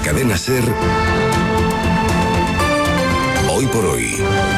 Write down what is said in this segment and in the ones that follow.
Cadena SER, Hoy por Hoy,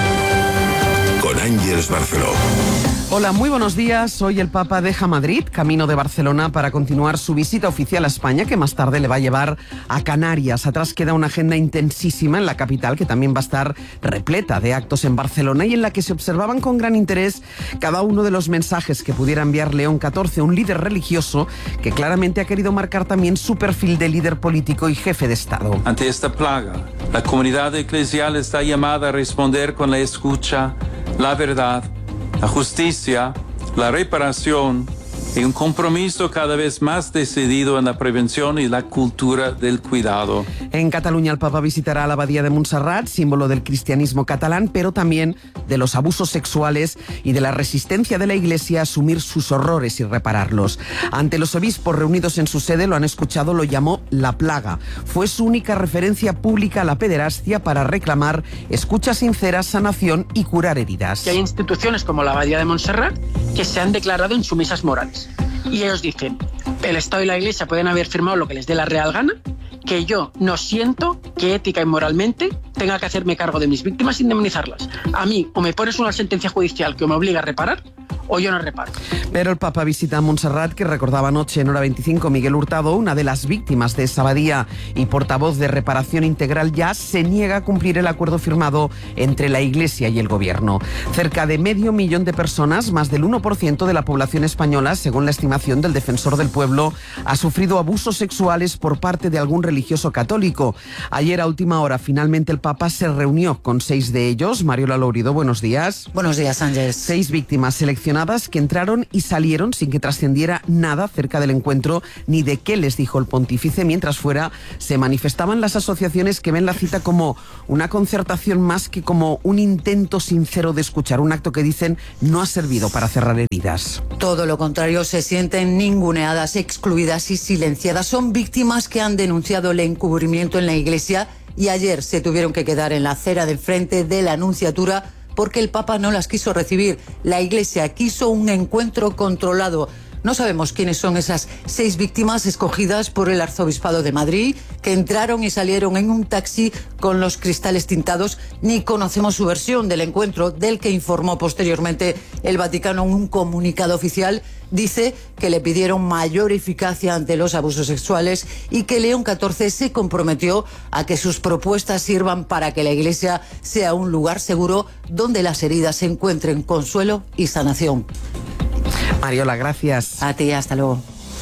con Ángeles Barceló. Hola, muy buenos días. Hoy el Papa deja Madrid, camino de Barcelona para continuar su visita oficial a España, que más tarde le va a llevar a Canarias. Atrás queda una agenda intensísima en la capital, que también va a estar repleta de actos en Barcelona y en la que se observaban con gran interés cada uno de los mensajes que pudiera enviar León XIV, un líder religioso que claramente ha querido marcar también su perfil de líder político y jefe de Estado. Ante esta plaga, la comunidad eclesial está llamada a responder con la escucha, la verdad, la justicia, la reparación y un compromiso cada vez más decidido en la prevención y la cultura del cuidado. En Cataluña el Papa visitará la Abadía de Montserrat, símbolo del cristianismo catalán, pero también de los abusos sexuales y de la resistencia de la Iglesia a asumir sus horrores y repararlos. Ante los obispos reunidos en su sede lo han escuchado, lo llamó la plaga. Fue su única referencia pública a la pederastia para reclamar escucha sincera, sanación y curar heridas. Que hay instituciones como la Abadía de Montserrat que se han declarado insumisas morales. Y ellos dicen, el Estado y la Iglesia pueden haber firmado lo que les dé la real gana, que yo no siento que ética y moralmente tenga que hacerme cargo de mis víctimas e indemnizarlas. A mí o me pones una sentencia judicial que me obliga a reparar, o yo no reparo. Pero el Papa visita a Montserrat, que recordaba anoche en Hora 25 Miguel Hurtado, una de las víctimas de esa abadía y portavoz de Reparación Integral, ya se niega a cumplir el acuerdo firmado entre la Iglesia y el Gobierno. Cerca de 500.000 de personas, más del 1% de la población española, según la estimación del Defensor del Pueblo, ha sufrido abusos sexuales por parte de algún religioso católico. Ayer a última hora finalmente el Papa se reunió con 6 de ellos. Mariola Lourido, buenos días. Buenos días, Ángeles. 6 víctimas seleccionadas que entraron y salieron sin que trascendiera nada acerca del encuentro ni de qué les dijo el pontífice. Mientras fuera se manifestaban las asociaciones que ven la cita como una concertación más que como un intento sincero de escuchar, un acto que dicen no ha servido para cerrar heridas. Todo lo contrario, se sienten ninguneadas, excluidas y silenciadas. Son víctimas que han denunciado el encubrimiento en la Iglesia y ayer se tuvieron que quedar en la acera de enfrente de la Nunciatura porque el Papa no las quiso recibir. La Iglesia quiso un encuentro controlado. No sabemos quiénes son esas 6 víctimas escogidas por el Arzobispado de Madrid, que entraron y salieron en un taxi con los cristales tintados, ni conocemos su versión del encuentro, del que informó posteriormente el Vaticano en un comunicado oficial. Dice que le pidieron mayor eficacia ante los abusos sexuales y que León XIV se comprometió a que sus propuestas sirvan para que la Iglesia sea un lugar seguro donde las heridas encuentren consuelo y sanación. Mariola, gracias. A ti, hasta luego.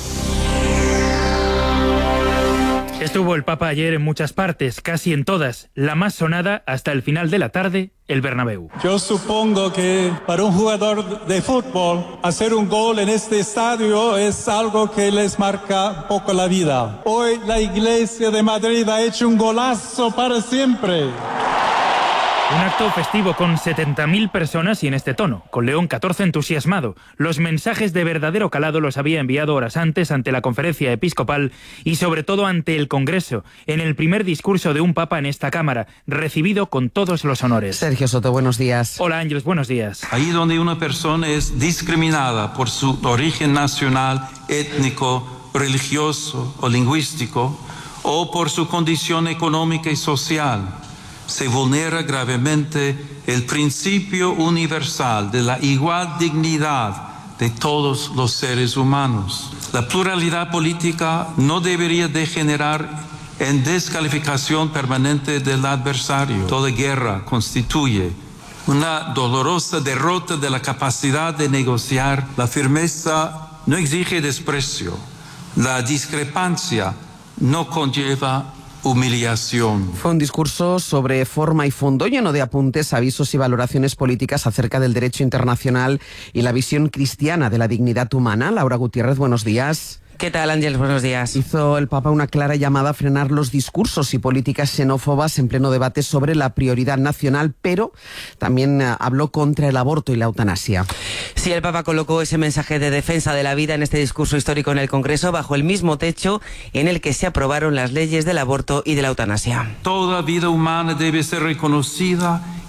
Estuvo el Papa ayer en muchas partes, casi en todas. La más sonada, hasta el final de la tarde, el Bernabéu. Yo supongo que para un jugador de fútbol hacer un gol en este estadio es algo que les marca un poco la vida. Hoy la Iglesia de Madrid ha hecho un golazo para siempre. Un acto festivo con 70.000 personas y en este tono, con León XIV entusiasmado. Los mensajes de verdadero calado los había enviado horas antes ante la conferencia episcopal y sobre todo ante el Congreso, en el primer discurso de un papa en esta Cámara, recibido con todos los honores. Sergio Soto, buenos días. Hola Ángeles, buenos días. Ahí donde una persona es discriminada por su origen nacional, étnico, religioso o lingüístico, o por su condición económica y social, se vulnera gravemente el principio universal de la igual dignidad de todos los seres humanos. La pluralidad política no debería degenerar en descalificación permanente del adversario. Toda guerra constituye una dolorosa derrota de la capacidad de negociar. La firmeza no exige desprecio. La discrepancia no conlleva humillación. Fue un discurso sobre forma y fondo, lleno de apuntes, avisos y valoraciones políticas acerca del derecho internacional y la visión cristiana de la dignidad humana. Laura Gutiérrez, buenos días. ¿Qué tal, Ángeles? Buenos días. Hizo el Papa una clara llamada a frenar los discursos y políticas xenófobas en pleno debate sobre la prioridad nacional, pero también habló contra el aborto y la eutanasia. Sí, el Papa colocó ese mensaje de defensa de la vida en este discurso histórico en el Congreso bajo el mismo techo en el que se aprobaron las leyes del aborto y de la eutanasia. Toda vida humana debe ser reconocida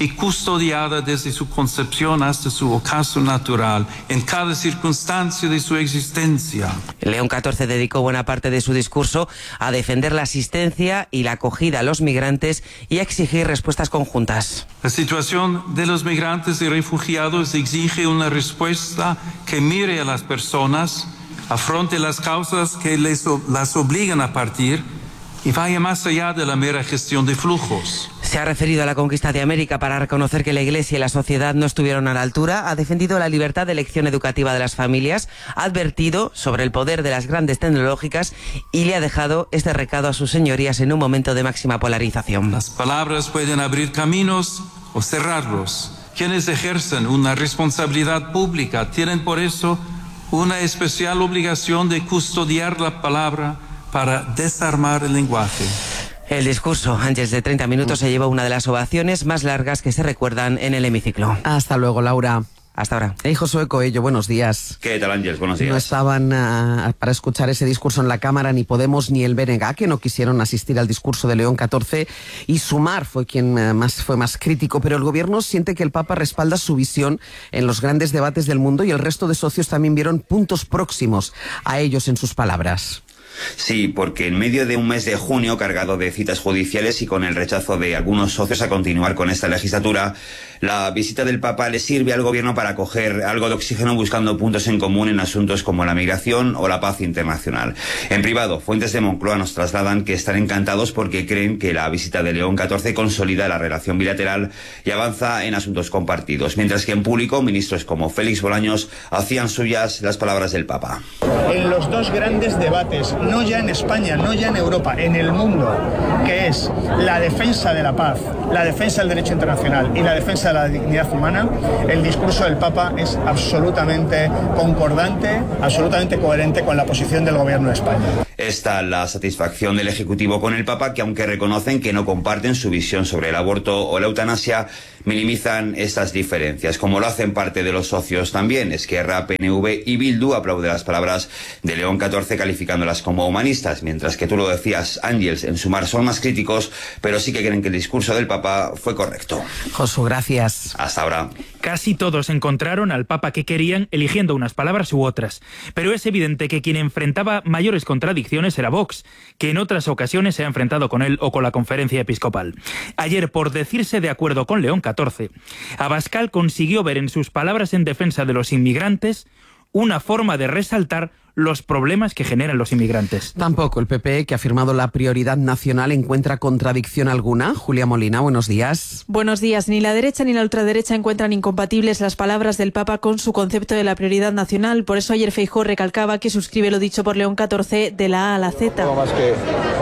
y custodiada desde su concepción hasta su ocaso natural, en cada circunstancia de su existencia. León XIV dedicó buena parte de su discurso a defender la asistencia y la acogida a los migrantes y a exigir respuestas conjuntas. La situación de los migrantes y refugiados exige una respuesta que mire a las personas, afronte las causas que las obligan a partir y vaya más allá de la mera gestión de flujos. Se ha referido a la conquista de América para reconocer que la Iglesia y la sociedad no estuvieron a la altura, ha defendido la libertad de elección educativa de las familias, ha advertido sobre el poder de las grandes tecnológicas y le ha dejado este recado a sus señorías en un momento de máxima polarización. Las palabras pueden abrir caminos o cerrarlos. Quienes ejercen una responsabilidad pública tienen por eso una especial obligación de custodiar la palabra para desarmar el lenguaje. El discurso, Ángeles, de 30 minutos, se llevó una de las ovaciones más largas que se recuerdan en el hemiciclo. Hasta luego, Laura. Hasta ahora. Josué Coello, buenos días. ¿Qué tal, Ángeles? Buenos días. No estaban para escuchar ese discurso en la Cámara ni Podemos ni el BNG, que no quisieron asistir al discurso de León XIV, y Sumar fue quien fue más crítico, pero el gobierno siente que el Papa respalda su visión en los grandes debates del mundo y el resto de socios también vieron puntos próximos a ellos en sus palabras. Sí, porque en medio de un mes de junio cargado de citas judiciales y con el rechazo de algunos socios a continuar con esta legislatura, la visita del Papa le sirve al gobierno para coger algo de oxígeno buscando puntos en común en asuntos como la migración o la paz internacional. En privado, fuentes de Moncloa nos trasladan que están encantados porque creen que la visita de León XIV consolida la relación bilateral y avanza en asuntos compartidos, mientras que en público ministros como Félix Bolaños hacían suyas las palabras del Papa. En los dos grandes debates, no ya en España, no ya en Europa, en el mundo, que es la defensa de la paz, la defensa del derecho internacional y la defensa de la dignidad humana, el discurso del Papa es absolutamente concordante, absolutamente coherente con la posición del Gobierno de España. Está la satisfacción del Ejecutivo con el Papa, que aunque reconocen que no comparten su visión sobre el aborto o la eutanasia, minimizan estas diferencias, como lo hacen parte de los socios también. Esquerra, PNV y Bildu aplauden las palabras de León XIV calificándolas como humanistas, mientras que tú lo decías, Ángeles, en Sumar son más críticos, pero sí que creen que el discurso del Papa fue correcto. Josu, gracias. Hasta ahora. Casi todos encontraron al Papa que querían, eligiendo unas palabras u otras. Pero es evidente que quien enfrentaba mayores contradicciones era Vox, que en otras ocasiones se ha enfrentado con él o con la Conferencia Episcopal. Ayer, por decirse de acuerdo con León XIV, Abascal consiguió ver en sus palabras en defensa de los inmigrantes una forma de resaltar los problemas que generan los inmigrantes. Tampoco el PP, que ha firmado la prioridad nacional, encuentra contradicción alguna. Julia Molina, buenos días. Buenos días. Ni la derecha ni la ultraderecha encuentran incompatibles las palabras del Papa con su concepto de la prioridad nacional. Por eso ayer Feijóo recalcaba que suscribe lo dicho por León XIV de la A a la Z. No más que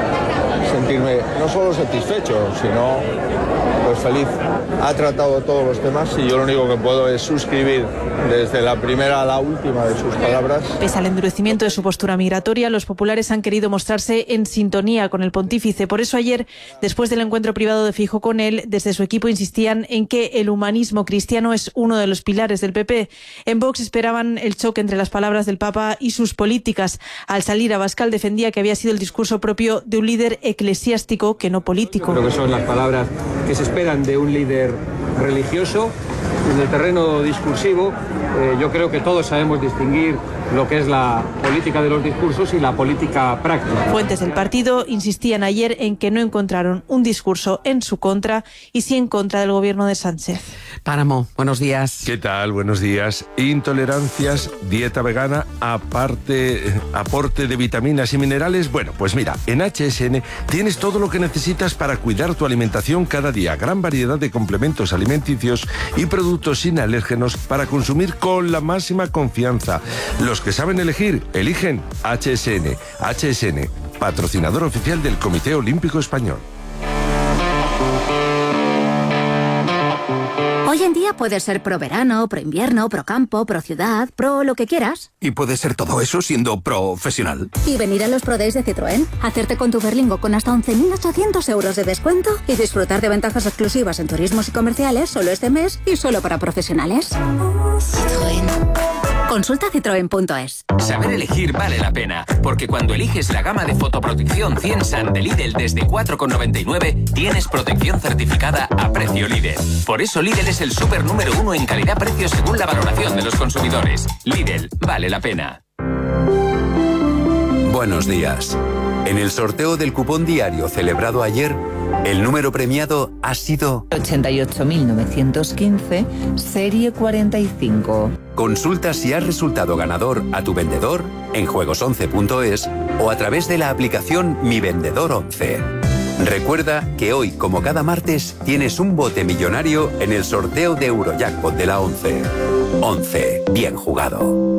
sentirme no solo satisfecho, sino pues feliz. Ha tratado todos los temas y yo lo único que puedo es suscribir desde la primera a la última de sus palabras. Pese al endurecimiento de su postura migratoria, los populares han querido mostrarse en sintonía con el pontífice. Por eso ayer, después del encuentro privado de Feijóo con él, desde su equipo insistían en que el humanismo cristiano es uno de los pilares del PP. En Vox esperaban el choque entre las palabras del Papa y sus políticas. Al salir, Abascal defendía que había sido el discurso propio de un líder eclesiástico que no político. Creo que son las palabras que se esperan de un líder religioso. En el terreno discursivo, yo creo que todos sabemos distinguir lo que es la política de los discursos y la política práctica. Fuentes del partido insistían ayer en que no encontraron un discurso en su contra y sí en contra del gobierno de Sánchez. Páramo, buenos días. ¿Qué tal? Buenos días. Intolerancias, dieta vegana, aporte de vitaminas y minerales. Bueno, pues mira, en HSN tienes todo lo que necesitas para cuidar tu alimentación cada día. Gran variedad de complementos alimenticios y productos sin alérgenos para consumir con la máxima confianza. Los que saben elegir, eligen HSN. HSN, patrocinador oficial del Comité Olímpico Español. Hoy en día puedes ser pro verano, pro invierno, pro campo, pro ciudad, pro lo que quieras. Y puedes ser todo eso siendo profesional. Y venir a los Pro Days de Citroën, hacerte con tu Berlingo con hasta 11.800 euros de descuento y disfrutar de ventajas exclusivas en turismos y comerciales solo este mes y solo para profesionales. Citroën. Consulta citroen.es. Saber elegir vale la pena, porque cuando eliges la gama de fotoprotección 100 Sun de Lidl desde 4,99, tienes protección certificada a precio Lidl. Por eso Lidl es el súper número 1 en calidad-precio según la valoración de los consumidores. Lidl, vale la pena. Buenos días. En el sorteo del cupón diario celebrado ayer, el número premiado ha sido 88.915, serie 45. Consulta si has resultado ganador a tu vendedor en juegos11.es o a través de la aplicación Mi Vendedor 11. Recuerda que hoy, como cada martes, tienes un bote millonario en el sorteo de Eurojackpot de la 11. 11. Bien jugado.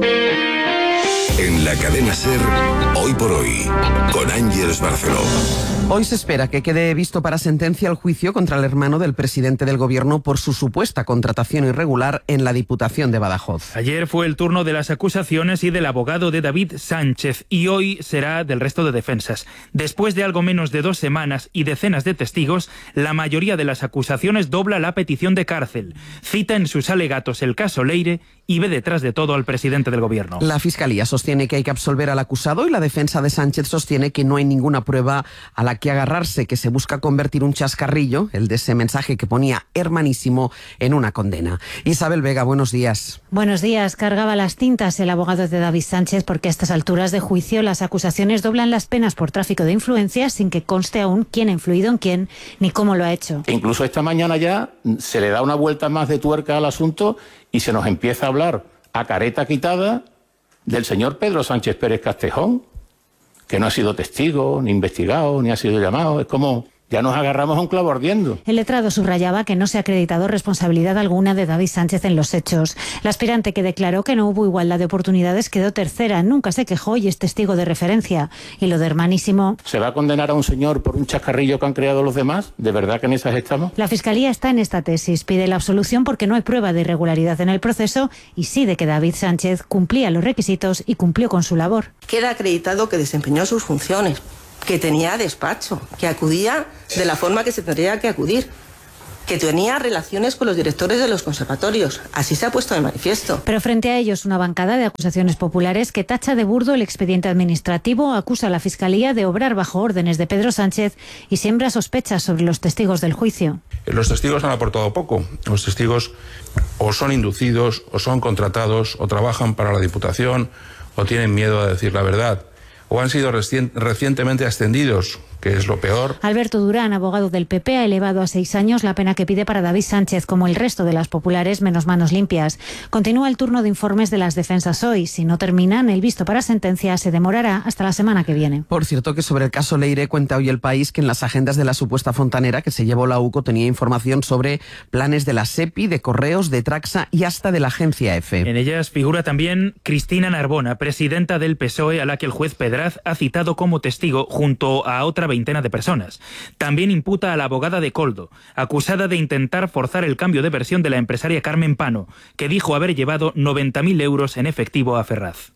En la cadena SER, Hoy por Hoy, con Ángeles Barceló. Hoy se espera que quede visto para sentencia el juicio contra el hermano del presidente del gobierno por su supuesta contratación irregular en la Diputación de Badajoz. Ayer fue el turno de las acusaciones y del abogado de David Sánchez, y hoy será del resto de defensas. Después de algo menos de 2 semanas y decenas de testigos, la mayoría de las acusaciones dobla la petición de cárcel, cita en sus alegatos el caso Leire y ve detrás de todo al presidente del gobierno. La Fiscalía sostiene que hay que absolver al acusado y la defensa de Sánchez sostiene que no hay ninguna prueba a la que agarrarse, que se busca convertir un chascarrillo, el de ese mensaje que ponía hermanísimo, en una condena. Isabel Vega, buenos días. Buenos días. Cargaba las tintas el abogado de David Sánchez porque a estas alturas de juicio las acusaciones doblan las penas por tráfico de influencias sin que conste aún quién ha influido en quién ni cómo lo ha hecho. E incluso esta mañana ya se le da una vuelta más de tuerca al asunto y se nos empieza a hablar a careta quitada del señor Pedro Sánchez Pérez Castejón, que no ha sido testigo, ni investigado, ni ha sido llamado. Es como ya nos agarramos a un clavo ardiendo. El letrado subrayaba que no se ha acreditado responsabilidad alguna de David Sánchez en los hechos. La aspirante, que declaró que no hubo igualdad de oportunidades, quedó tercera, nunca se quejó y es testigo de referencia. Y lo de hermanísimo... ¿Se va a condenar a un señor por un chascarrillo que han creado los demás? ¿De verdad que en esas estamos? La Fiscalía está en esta tesis. Pide la absolución porque no hay prueba de irregularidad en el proceso y sí de que David Sánchez cumplía los requisitos y cumplió con su labor. Queda acreditado que desempeñó sus funciones, que tenía despacho, que acudía de la forma que se tendría que acudir, que tenía relaciones con los directores de los conservatorios. Así se ha puesto de manifiesto. Pero frente a ellos, una bancada de acusaciones populares que tacha de burdo el expediente administrativo, acusa a la Fiscalía de obrar bajo órdenes de Pedro Sánchez y siembra sospechas sobre los testigos del juicio. Los testigos han aportado poco. Los testigos o son inducidos, o son contratados, o trabajan para la Diputación, o tienen miedo a decir la verdad, o han sido recientemente ascendidos, que es lo peor. Alberto Durán, abogado del PP, ha elevado a 6 años la pena que pide para David Sánchez, como el resto de las populares menos manos limpias. Continúa el turno de informes de las defensas hoy. Si no terminan, el visto para sentencia se demorará hasta la semana que viene. Por cierto, que sobre el caso Leire cuenta hoy El País que en las agendas de la supuesta fontanera que se llevó la UCO tenía información sobre planes de la SEPI, de Correos, de Traxa y hasta de la agencia EFE. En ellas figura también Cristina Narbona, presidenta del PSOE, a la que el juez Pedraz ha citado como testigo junto a otra veintena de personas. También imputa a la abogada de Coldo, acusada de intentar forzar el cambio de versión de la empresaria Carmen Pano, que dijo haber llevado 90.000 euros en efectivo a Ferraz.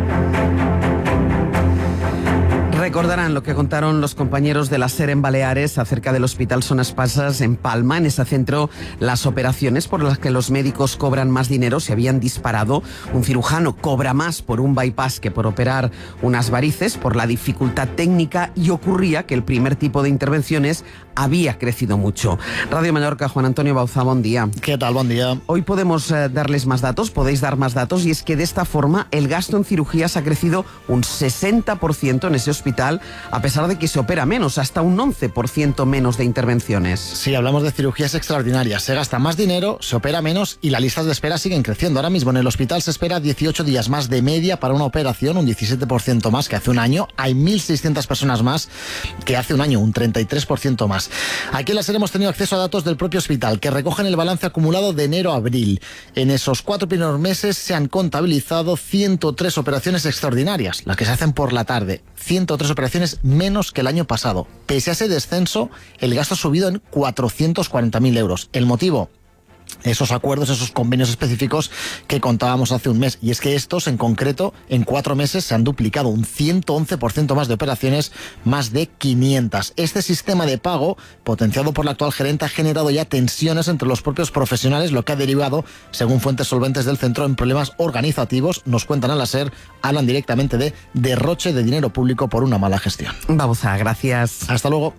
Recordarán lo que contaron los compañeros de la SER en Baleares acerca del Hospital Son Espasas en Palma. En ese centro, las operaciones por las que los médicos cobran más dinero se habían disparado. Un cirujano cobra más por un bypass que por operar unas varices, por la dificultad técnica, y ocurría que el primer tipo de intervenciones había crecido mucho. Radio Mallorca, Juan Antonio Bauza, buen día. ¿Qué tal? Buen día. Hoy podemos darles más datos, podéis dar más datos, y es que de esta forma el gasto en cirugías ha crecido un 60% en ese hospital, a pesar de que se opera menos, hasta un 11% menos de intervenciones. Sí, hablamos de cirugías extraordinarias. Se gasta más dinero, se opera menos y las listas de espera siguen creciendo. Ahora mismo en el hospital se espera 18 días más de media para una operación, un 17% más que hace un año. Hay 1.600 personas más que hace un año, un 33% más. Aquí en la SER hemos tenido acceso a datos del propio hospital que recogen el balance acumulado de enero a abril. En esos 4 primeros meses se han contabilizado 103 operaciones extraordinarias, las que se hacen por la tarde. 103 operaciones menos que el año pasado. Pese a ese descenso, el gasto ha subido en 440.000 euros. ¿El motivo? esos acuerdos, esos convenios específicos que contábamos hace un mes. Y es que estos, en concreto, en 4 meses se han duplicado, un 111% más de operaciones, más de 500. Este sistema de pago, potenciado por la actual gerente, ha generado ya tensiones entre los propios profesionales, lo que ha derivado, según fuentes solventes del centro, en problemas organizativos. Nos cuentan a la SER, hablan directamente de derroche de dinero público por una mala gestión. Babuza, gracias. Hasta luego.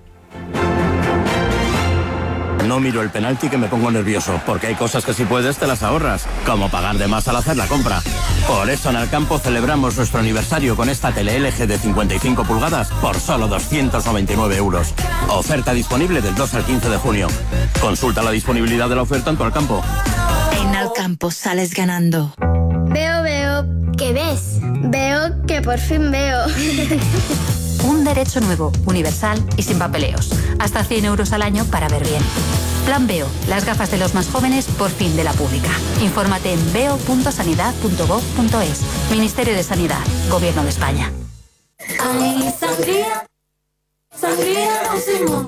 No miro el penalti que me pongo nervioso, porque hay cosas que si puedes te las ahorras, como pagar de más al hacer la compra. Por eso en Alcampo celebramos nuestro aniversario con esta tele LG de 55 pulgadas por solo 299 euros. Oferta disponible del 2 al 15 de junio. Consulta la disponibilidad de la oferta en tu Alcampo. En Alcampo sales ganando. Veo, ¿qué ves? Veo que por fin veo. Un derecho nuevo, universal y sin papeleos. Hasta 100 euros al año para ver bien. Plan Veo, las gafas de los más jóvenes por fin de la pública. Infórmate en veo.sanidad.gov.es. Ministerio de Sanidad, Gobierno de España. Ay, sangría, sangría,